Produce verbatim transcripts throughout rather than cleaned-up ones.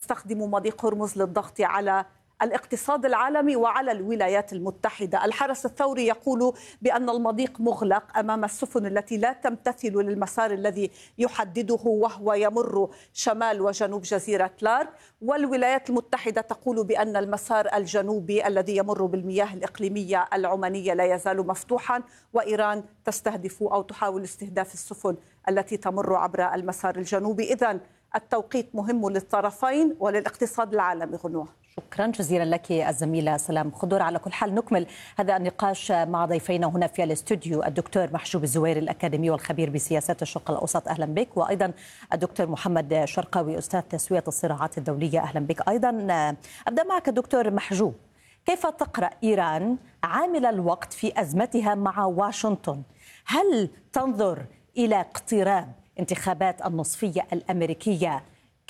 تستخدم مضيق هرمز للضغط على الاقتصاد العالمي وعلى الولايات المتحدة. الحرس الثوري يقول بأن المضيق مغلق أمام السفن التي لا تمتثل للمسار الذي يحدده وهو يمر شمال وجنوب جزيرة كلارك، والولايات المتحدة تقول بأن المسار الجنوبي الذي يمر بالمياه الإقليمية العمانية لا يزال مفتوحا، وإيران تستهدف أو تحاول استهداف السفن التي تمر عبر المسار الجنوبي. إذن التوقيت مهم للطرفين وللاقتصاد العالمي. غنوة، شكرا جزيلا لك الزميلة سلام خضر. على كل حال نكمل هذا النقاش مع ضيفينا هنا في الاستوديو، الدكتور محجوب الزويري الأكاديمي والخبير بسياسات الشرق الأوسط، أهلا بك، وأيضا الدكتور محمد شرقاوي أستاذ تسوية الصراعات الدولية، أهلا بك أيضا. أبدأ معك دكتور محجوب، كيف تقرأ إيران عامل الوقت في أزمتها مع واشنطن؟ هل تنظر إلى اقتراب انتخابات النصفية الأمريكية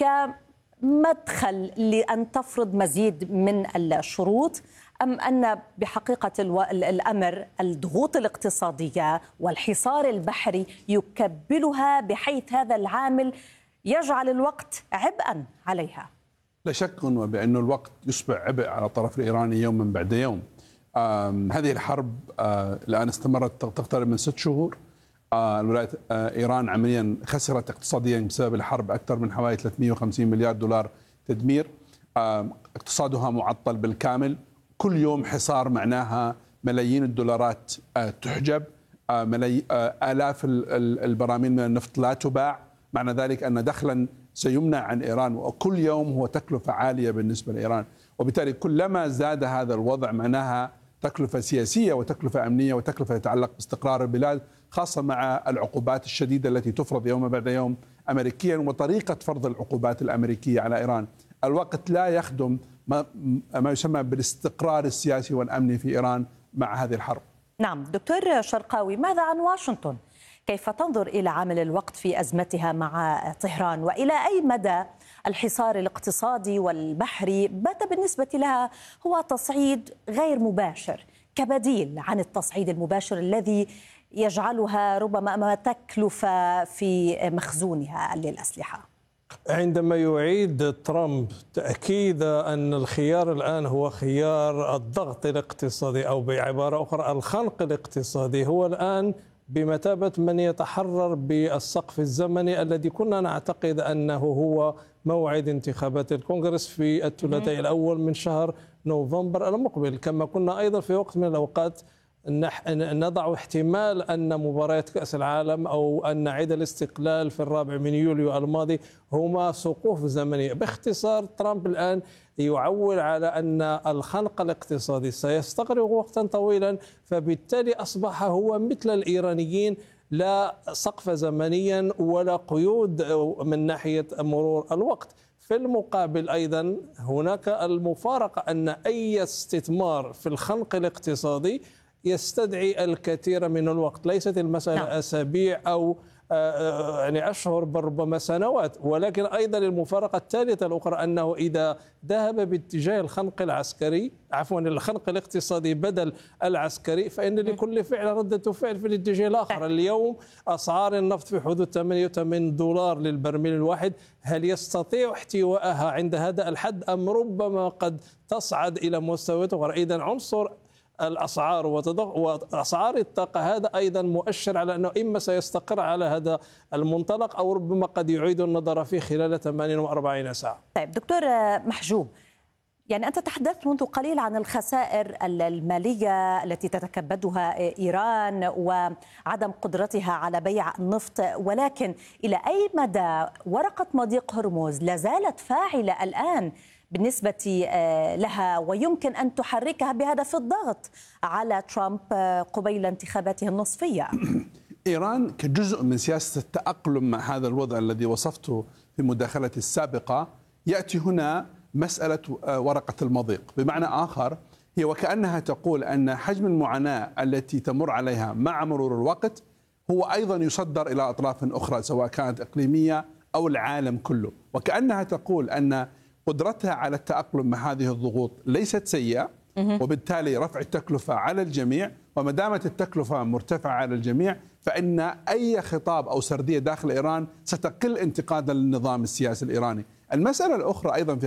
كمدخل لأن تفرض مزيد من الشروط، أم أن بحقيقة الأمر الضغوط الاقتصادية والحصار البحري يكبلها بحيث هذا العامل يجعل الوقت عبئا عليها؟ لا شك بأن الوقت يصبح عبء على الطرف الإيراني يوما بعد يوم. هذه الحرب الآن استمرت تقترب من ست شهور. الولايات إيران عمليا خسرت اقتصاديا بسبب الحرب أكثر من حوالي ثلاثمئة وخمسين مليار دولار تدمير. اقتصادها معطل بالكامل، كل يوم حصار معناها ملايين الدولارات تحجب، آلاف البراميل من النفط لا تباع، معنى ذلك أن دخلا سيمنع عن إيران، وكل يوم هو تكلفة عالية بالنسبة لإيران. وبالتالي كلما زاد هذا الوضع معناها تكلفة سياسية وتكلفة أمنية وتكلفة تتعلق باستقرار البلاد، خاصة مع العقوبات الشديدة التي تفرض يوم بعد يوم أمريكيا وطريقة فرض العقوبات الأمريكية على إيران. الوقت لا يخدم ما, ما يسمى بالاستقرار السياسي والأمني في إيران مع هذه الحرب. نعم دكتور شرقاوي، ماذا عن واشنطن؟ كيف تنظر إلى عامل الوقت في أزمتها مع طهران، وإلى أي مدى الحصار الاقتصادي والبحري بات بالنسبة لها هو تصعيد غير مباشر كبديل عن التصعيد المباشر الذي يجعلها ربما أمام تكلفة في مخزونها للأسلحة؟ عندما يعيد ترامب تأكيد أن الخيار الآن هو خيار الضغط الاقتصادي، أو بعبارة أخرى الخنق الاقتصادي، هو الآن بمثابة من يتحرر بالسقف الزمني الذي كنا نعتقد أنه هو موعد انتخابات الكونغرس في الثلاثاء الأول من شهر نوفمبر المقبل. كما كنا أيضا في وقت من الأوقات نضع احتمال أن مباريات كأس العالم أو أن عيد الاستقلال في الرابع من يوليو الماضي هما سقوف زمنية. باختصار ترامب الآن يعول على أن الخنق الاقتصادي سيستغرق وقتا طويلا، فبالتالي أصبح هو مثل الإيرانيين لا سقف زمنيا ولا قيود من ناحية مرور الوقت. في المقابل أيضا هناك المفارقة أن أي استثمار في الخنق الاقتصادي يستدعي الكثير من الوقت، ليست المسألة نعم. أسابيع أو يعني أشهر بل ربما سنوات. ولكن أيضا المفارقة الثالثة الأخرى أنه إذا ذهب باتجاه الخنق العسكري عفوا الخنق الاقتصادي بدل العسكري، فإن لكل فعل ردة فعل في الاتجاه الآخر. اليوم أسعار النفط في حدود ثمانية وثمانين دولار للبرميل الواحد، هل يستطيع احتوائها عند هذا الحد أم ربما قد تصعد إلى مستويات أخرى؟ إذن عنصر الأسعار وأسعار الطاقة هذا أيضا مؤشر على أنه إما سيستقر على هذا المنطلق أو ربما قد يعيد النظر فيه خلال ثمانية وأربعين ساعة. طيب دكتور محجوب، يعني أنت تحدثت منذ قليل عن الخسائر المالية التي تتكبدها إيران وعدم قدرتها على بيع النفط، ولكن إلى أي مدى ورقة مضيق هرمز لا زالت فاعلة الآن بالنسبة لها ويمكن أن تحركها بهدف الضغط على ترامب قبيل انتخاباته النصفية؟ إيران كجزء من سياسة التأقلم مع هذا الوضع الذي وصفته في مداخلتي السابقة، يأتي هنا مسألة ورقة المضيق. بمعنى آخر هي وكأنها تقول أن حجم المعاناة التي تمر عليها مع مرور الوقت هو أيضا يصدر إلى أطراف أخرى سواء كانت إقليمية أو العالم كله، وكأنها تقول أن قدرتها على التأقلم مع هذه الضغوط ليست سيئة، وبالتالي رفع التكلفة على الجميع، وما دامت التكلفة مرتفعة على الجميع فإن أي خطاب أو سردية داخل إيران ستقل انتقادا للنظام السياسي الإيراني. المسألة الأخرى أيضا في